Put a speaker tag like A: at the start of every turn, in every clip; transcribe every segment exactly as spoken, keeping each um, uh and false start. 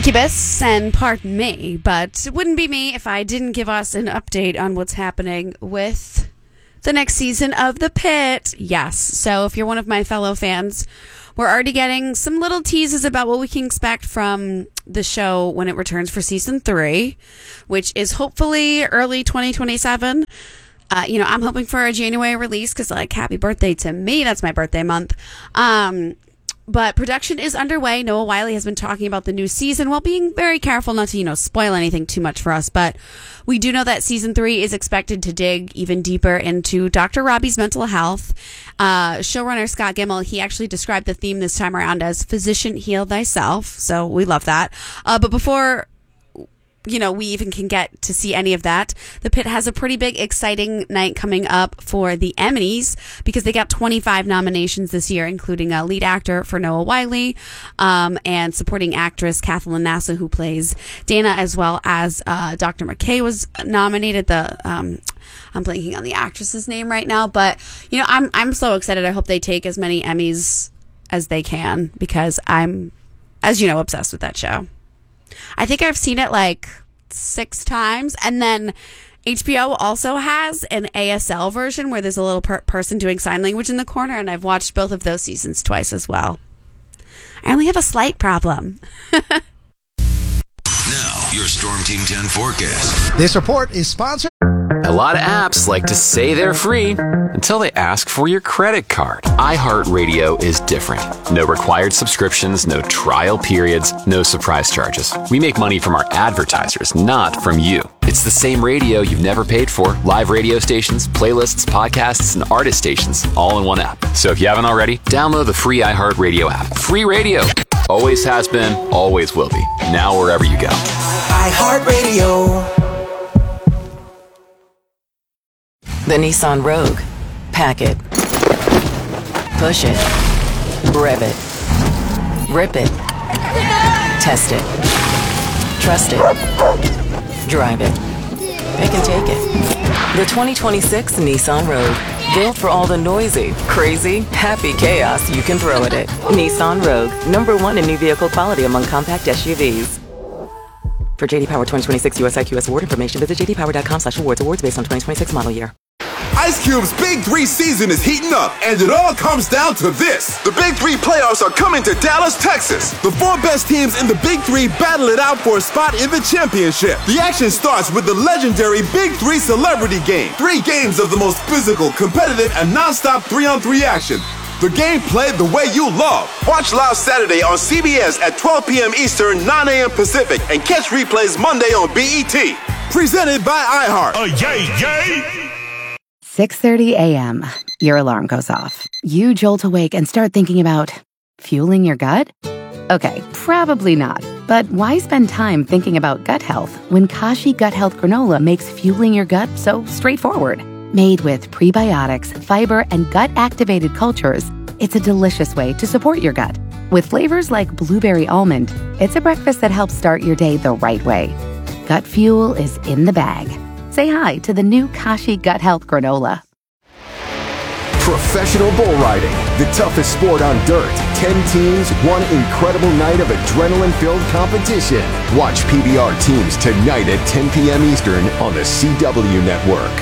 A: Incubus, and pardon me, but it wouldn't be me if I didn't give us an update on what's happening with the next season of The Pit. Yes, so if you're one of my fellow fans, we're already getting some little teases about what we can expect from the show when it returns for season three, which is hopefully early twenty twenty-seven. Uh, you know, I'm hoping for a January release because, like, happy birthday to me. That's my birthday month. Um... But production is underway. Noah Wyle has been talking about the new season while being very careful not to, you know, spoil anything too much for us. But we do know that season three is expected to dig even deeper into Doctor Robbie's mental health. Uh, showrunner Scott Gimel, he actually described the theme this time around as Physician Heal Thyself. So we love that. Uh, but before, you know, we even can get to see any of that, The Pit has a pretty big, exciting night coming up for the Emmys because they got twenty-five nominations this year, including a lead actor for Noah Wyle, um, and supporting actress Kathleen Nassa, who plays Dana, as well as uh, Doctor McKay was nominated. The um, I'm blanking on the actress's name right now, but you know, I'm I'm so excited. I hope they take as many Emmys as they can because I'm, as you know, obsessed with that show. I think I've seen it like six times. And then H B O also has an A S L version where there's a little per- person doing sign language in the corner. And I've watched both of those seasons twice as well. I only have a slight problem.
B: Now, your Storm Team ten forecast.
C: This report is sponsored.
D: A lot of apps like to say they're free until they ask for your credit card. iHeartRadio is different. No required subscriptions, no trial periods, no surprise charges. We make money from our advertisers, not from you. It's the same radio you've never paid for. Live radio stations, playlists, podcasts, and artist stations, all in one app. So if you haven't already, download the free iHeartRadio app. Free radio. Always has been, always will be. Now wherever you go.
E: iHeartRadio.
F: The Nissan Rogue. Pack it. Push it. Rev it. Rip it. Test it. Trust it. Drive it. They can take it. The twenty twenty-six Nissan Rogue. Built for all the noisy, crazy, happy chaos you can throw at it. Nissan Rogue. Number one in new vehicle quality among compact S U Vs. For J D Power twenty twenty-six U S I Q S award information, visit j d power dot com slash awards. Awards based on twenty twenty-six model year.
G: Ice Cube's Big Three season is heating up, and it all comes down to this. The Big Three playoffs are coming to Dallas, Texas. The four best teams in the Big Three battle it out for a spot in the championship. The action starts with the legendary Big Three Celebrity Game. Three games of the most physical, competitive, and non-stop three-on-three action. The game played the way you love. Watch live Saturday on C B S at twelve p.m. Eastern, nine a.m. Pacific, and catch replays Monday on B E T. Presented by iHeart.
H: Oh, yay, yay!
I: six thirty a.m. Your alarm goes off. You jolt awake and start thinking about fueling your gut? Okay, probably not. But why spend time thinking about gut health when Kashi Gut Health Granola makes fueling your gut so straightforward? Made with prebiotics, fiber, and gut-activated cultures, it's a delicious way to support your gut. With flavors like blueberry almond, it's a breakfast that helps start your day the right way. Gut fuel is in the bag. Say hi to the new Kashi Gut Health Granola.
J: Professional bull riding, the toughest sport on dirt. Ten teams, one incredible night of adrenaline-filled competition. Watch P B R teams tonight at ten p.m. Eastern on the C W Network.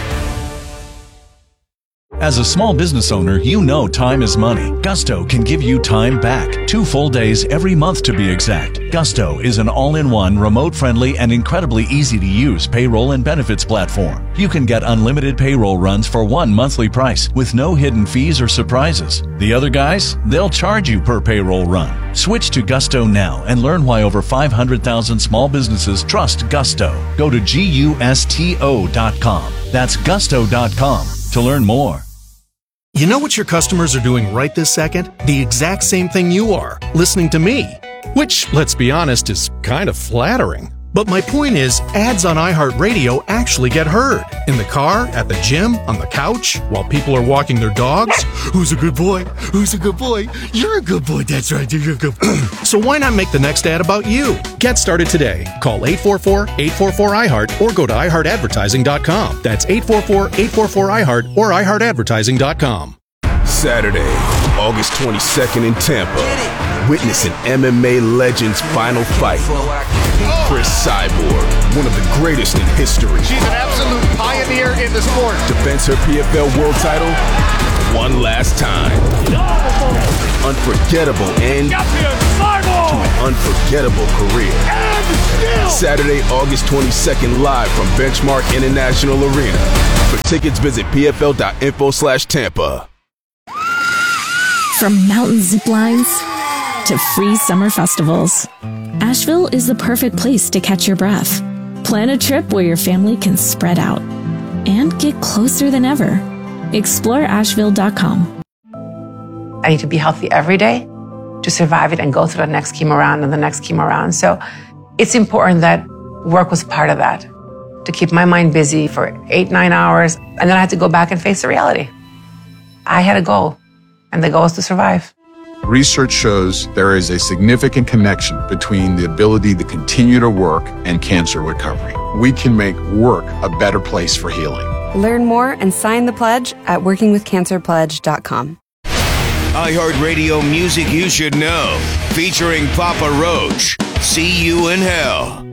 K: As a small business owner, you know time is money. Gusto can give you time back. Two full days every month to be exact. Gusto is an all-in-one, remote-friendly, and incredibly easy-to-use payroll and benefits platform. You can get unlimited payroll runs for one monthly price with no hidden fees or surprises. The other guys, they'll charge you per payroll run. Switch to Gusto now and learn why over five hundred thousand small businesses trust Gusto. Go to gusto dot com. That's gusto dot com to learn more.
L: You know what your customers are doing right this second? The exact same thing you are, listening to me. Which, let's be honest, is kind of flattering. But my point is, ads on iHeartRadio actually get heard. In the car, at the gym, on the couch, while people are walking their dogs. Who's a good boy? Who's a good boy? You're a good boy. That's right. You're a good boy. So why not make the next ad about you? Get started today. Call eight four four, eight four four, I heart or go to i heart advertising dot com. That's eight four four, eight four four, I heart or i heart advertising dot com.
G: Saturday, August twenty-second in Tampa. Witness an M M A legend's final fight. Chris Cyborg, one of the greatest in history.
C: She's an absolute pioneer in the sport.
G: Defends her P F L world title one last time. Unforgettable end to an unforgettable career. Saturday, August twenty-second, live from Benchmark International Arena. For tickets, visit p f l dot info slash Tampa.
E: From mountain zip lines to free summer festivals, Asheville is the perfect place to catch your breath. Plan a trip where your family can spread out and get closer than ever. explore asheville dot com.
H: I need to be healthy every day to survive it and go through the next chemo round and the next chemo round. So it's important that work was part of that, to keep my mind busy for eight, nine hours. And then I had to go back and face the reality. I had a goal, and the goal is to survive.
M: Research shows there is a significant connection between the ability to continue to work and cancer recovery. We can make work a better place for healing.
N: Learn more and sign the pledge at working with cancer pledge dot com.
B: iHeartRadio music you should know, featuring Papa Roach. See You in Hell.